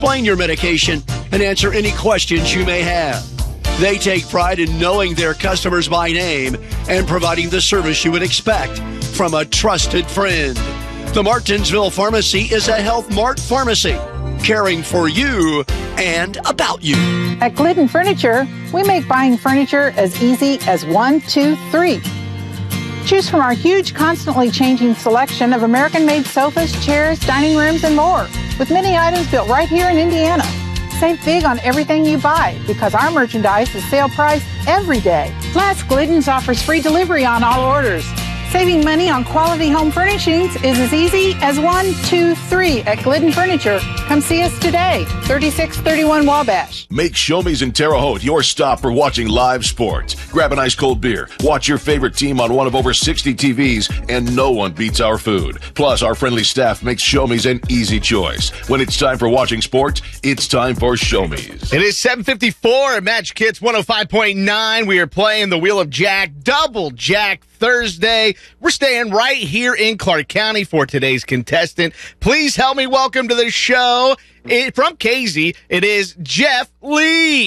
explain your medication, and answer any questions you may have. They take pride in knowing their customers by name and providing the service you would expect from a trusted friend. The Martinsville Pharmacy is a Health Mart pharmacy, caring for you and about you. At Glidden Furniture, we make buying furniture as easy as 1, 2, 3. Choose from our huge, constantly changing selection of American-made sofas, chairs, dining rooms, and more, with many items built right here in Indiana. Save big on everything you buy because our merchandise is sale price every day. Plus, Glidden's offers free delivery on all orders. Saving money on quality home furnishings is as easy as 1, 2, 3 at Glidden Furniture. Come see us today, 3631 Wabash. Make Show-Me's in Terre Haute your stop for watching live sports. Grab an ice cold beer, watch your favorite team on one of over 60 TVs, and no one beats our food. Plus, our friendly staff makes Show-Me's an easy choice. When it's time for watching sports, it's time for Show-Me's. It is 7:54 at Magic Hits 105.9. We are playing the Wheel of Jack, Double Jack Thursday. We're staying right here in Clark County for today's contestant. Please help me welcome to the show from Casey. It is Jeff Lee.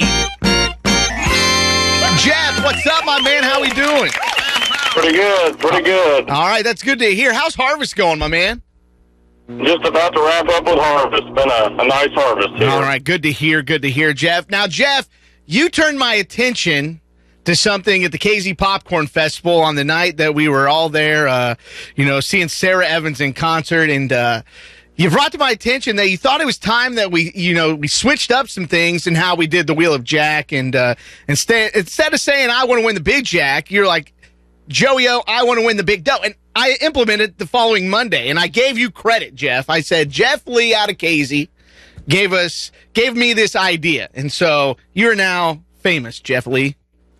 Jeff, what's up, my man? How we doing? Pretty good. All right, that's good to hear. How's harvest going, my man? Just about to wrap up with harvest. Been a nice harvest here. All right, good to hear, Jeff. Now, Jeff, you turned my attention to something at the KZ Popcorn Festival on the night that we were all there, seeing Sarah Evans in concert. And you brought to my attention that you thought it was time that we switched up some things in how we did the Wheel of Jack. And instead of saying, I want to win the Big Jack, you're like, Joey-O, I want to win the Big Dough. And I implemented the following Monday. And I gave you credit, Jeff. I said, Jeff Lee out of KZ gave me this idea. And so you're now famous, Jeff Lee.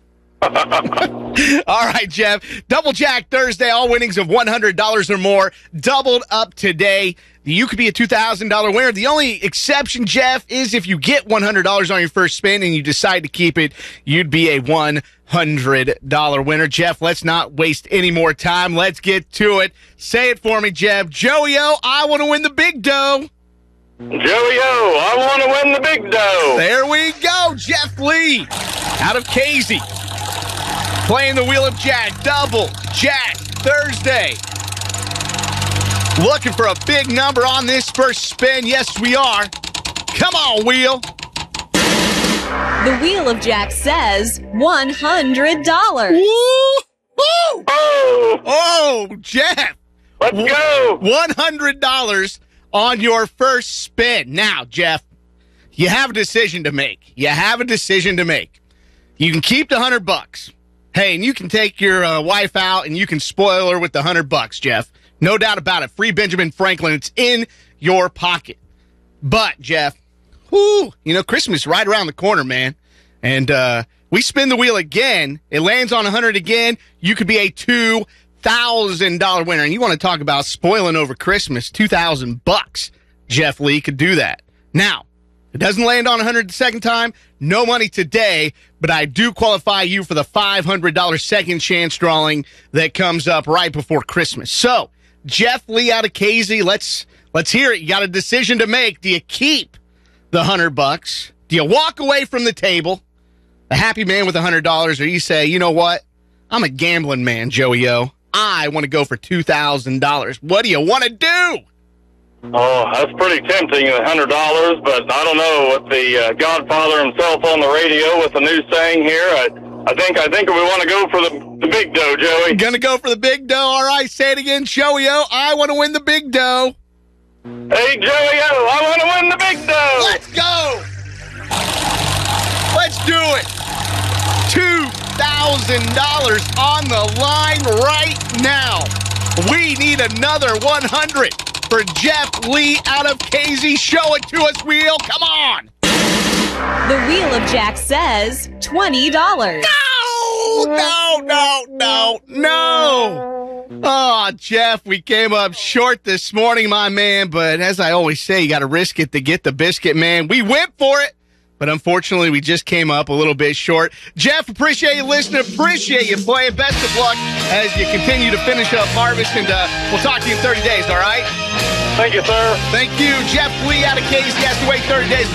All right, Jeff. Double Jack Thursday, all winnings of $100 or more, doubled up today. You could be a $2,000 winner. The only exception, Jeff, is if you get $100 on your first spin and you decide to keep it, you'd be a $100 winner. Jeff, let's not waste any more time. Let's get to it. Say it for me, Jeff. Joey-O, I want to win the big dough. Joey-O, I want to win the big dough. There we go. Jeff Lee out of KZ. Playing the Wheel of Jack, Double Jack Thursday. Looking for a big number on this first spin. Yes, we are. Come on, Wheel. The Wheel of Jack says $100. Woo! Oh! Oh, Jeff. Let's go. $100 on your first spin. Now, Jeff, you have a decision to make. You can keep the $100. Hey, and you can take your wife out and you can spoil her with the $100, Jeff. No doubt about it. Free Benjamin Franklin. It's in your pocket. But, Jeff, Christmas is right around the corner, man. And we spin the wheel again. It lands on 100 again. You could be a $2,000 winner. And you want to talk about spoiling over Christmas, $2,000. Jeff Lee could do that. Now, it doesn't land on 100 the second time. No money today, but I do qualify you for the $500 second chance drawing that comes up right before Christmas. So, Jeff Lee out of KZ, let's hear it. You got a decision to make. Do you keep the $100? Do you walk away from the table, a happy man with $100, or you say, you know what? I'm a gambling man, Joey-O. I want to go for $2,000. What do you want to do? Oh, that's pretty tempting, $100, but I don't know what the Godfather himself on the radio with the new saying here. I think we want to go for the big dough, Joey. Gonna go for the big dough. All right, say it again, Joey-O. I want to win the big dough. Hey, Joey-O, I want to win the big dough. Let's go. Let's do it. $2,000 on the line right now. We need another 100 for Jeff Lee out of KZ. Show it to us, Wheel. Come on. The Wheel of Jack says $20. No. Oh, Jeff, we came up short this morning, my man. But as I always say, you got to risk it to get the biscuit, man. We went for it. But unfortunately, we just came up a little bit short. Jeff, appreciate you listening. Appreciate you playing. Best of luck as you continue to finish up harvest. And we'll talk to you in 30 days, all right? Thank you, sir. Thank you, Jeff Lee out of Casey. Has to wait 30 days.